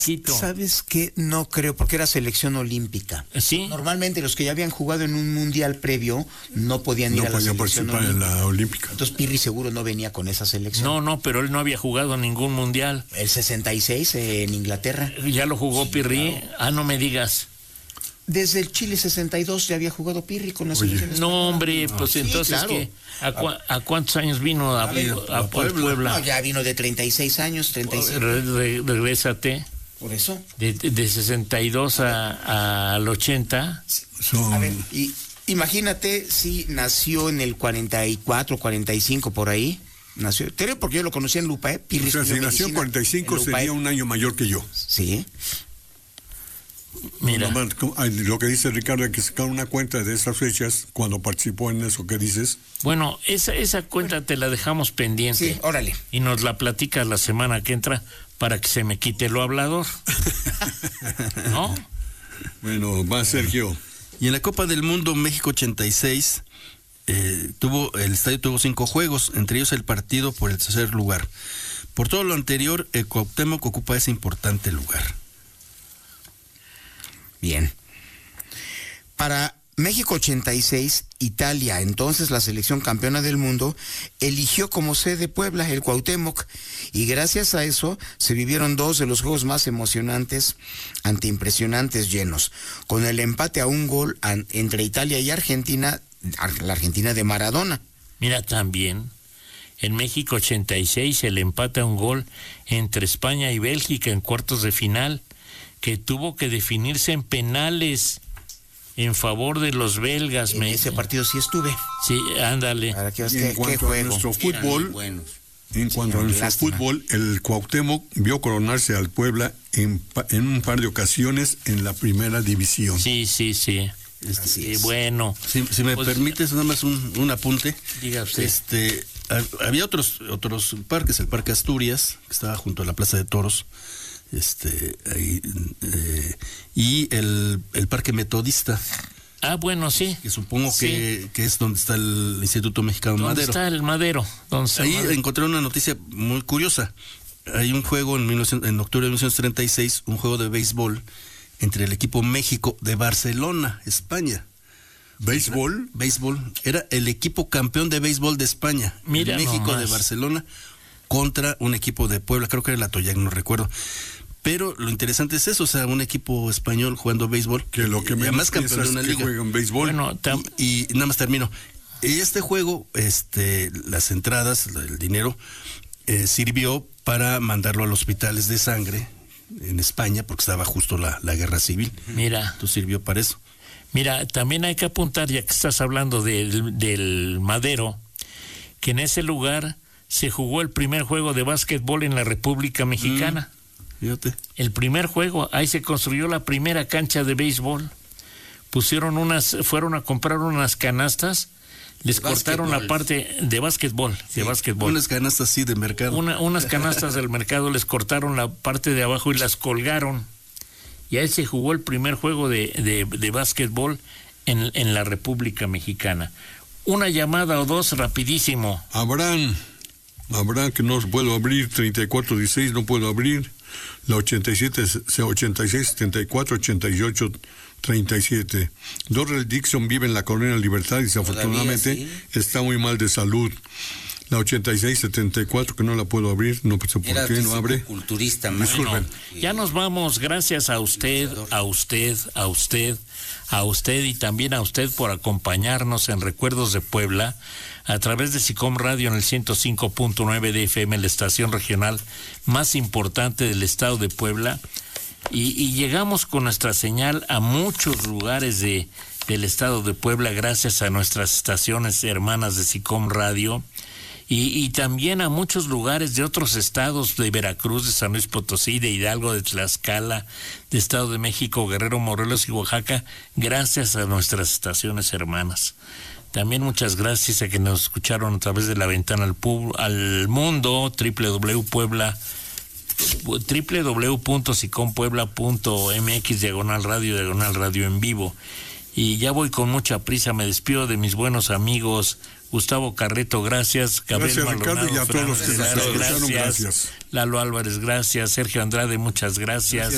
¿Sabes qué? No creo, porque era selección olímpica. Sí. Normalmente los que ya habían jugado en un mundial previo no podían ir a la selección participar en la olímpica. Entonces Pirri seguro no venía con esa selección. No, pero él no había jugado ningún mundial. El 66 en Inglaterra. ¿Ya lo jugó Pirri? Claro. Ah, no me digas. Desde el Chile 62 ya había jugado Pirri con la selección. No, hombre, pues sí, entonces, claro. ¿qué? ¿A cuántos años vino a Puebla? No, ya vino de 36 años, 35. Regrésate. Por eso. De 62 al 80. A ver, imagínate si nació en el 44, 45, por ahí. Nació, porque yo lo conocí en Lupa, Pirri. O sea, si nació en 45 sería un año mayor que yo. Sí. Mira. Lo que dice Ricardo, hay que sacar una cuenta de esas fechas cuando participó en eso que dices. Bueno, esa cuenta te la dejamos pendiente. Sí, órale. Y nos la platicas la semana que entra para que se me quite lo hablador. ¿No? Bueno, va Sergio. Y en la Copa del Mundo México 86 el estadio tuvo 5 juegos, entre ellos el partido por el tercer lugar. Por todo lo anterior, el Cuauhtémoc ocupa ese importante lugar. Bien. Para México 86, Italia, entonces la selección campeona del mundo, eligió como sede Puebla, el Cuauhtémoc, y gracias a eso se vivieron 2 de los juegos más emocionantes ante impresionantes llenos, con el empate a 1 gol entre Italia y Argentina, la Argentina de Maradona. Mira, también en México 86 el empate a 1 gol entre España y Bélgica en cuartos de final, que tuvo que definirse en penales en favor de los belgas. En ese partido sí estuve. Sí, ándale. En cuanto a nuestro fútbol, el Cuauhtémoc vio coronarse al Puebla en un par de ocasiones en la primera división. Sí. Bueno. Si me permites nada más un apunte. Diga usted. Había otros parques, el Parque Asturias, que estaba junto a la Plaza de Toros, y el Parque Metodista. Ah, bueno, sí. Que supongo que es donde está el Instituto Mexicano Madero. ¿Dónde está el Madero? Ahí encontré una noticia muy curiosa. Hay un juego en octubre de 1936, un juego de béisbol entre el equipo México de Barcelona, España. ¿Béisbol? Béisbol. Era el equipo campeón de béisbol de España. Mira, México de Barcelona contra un equipo de Puebla, creo que era el Atoyac, no recuerdo. Pero lo interesante es eso, o sea, un equipo español jugando béisbol. Que lo que menos campeón de una liga. Juegan béisbol. Bueno, y nada más termino. Este juego, las entradas, el dinero, sirvió para mandarlo a los hospitales de sangre en España, porque estaba justo la guerra civil. Mira. Entonces sirvió para eso. Mira, también hay que apuntar, ya que estás hablando del Madero, que en ese lugar se jugó el primer juego de básquetbol en la República Mexicana. Fíjate. El primer juego, ahí se construyó la primera cancha de béisbol. Fueron a comprar unas canastas, les cortaron la parte de básquetbol, Unas canastas así de mercado. Unas canastas del mercado, les cortaron la parte de abajo y las colgaron. Y ahí se jugó el primer juego de básquetbol en la República Mexicana. Una llamada o dos, rapidísimo. Abraham, que no puedo abrir, 3416 no puedo abrir. La 86, 74, 88, 37. Dorrel Dixon vive en la Colonia Libertad y desafortunadamente está muy mal de salud. La 86, 74, que no la puedo abrir, no sé por qué no abre. Culturista, bueno, ya nos vamos, gracias a usted y también a usted por acompañarnos en Recuerdos de Puebla a través de SICOM Radio en el 105.9 de FM, la estación regional más importante del estado de Puebla, y llegamos con nuestra señal a muchos lugares del estado de Puebla gracias a nuestras estaciones hermanas de SICOM Radio. Y también a muchos lugares de otros estados, de Veracruz, de San Luis Potosí, de Hidalgo, de Tlaxcala, de Estado de México, Guerrero, Morelos y Oaxaca, gracias a nuestras estaciones hermanas. También muchas gracias a que nos escucharon a través de la ventana al mundo, www.sicompuebla.mx/radio en vivo. Y ya voy con mucha prisa, me despido de mis buenos amigos. Gustavo Carreto, gracias. Gabriel Ricardo, y a todos los que nos escucharon, gracias. Lalo Álvarez, gracias. Sergio Andrade, muchas gracias.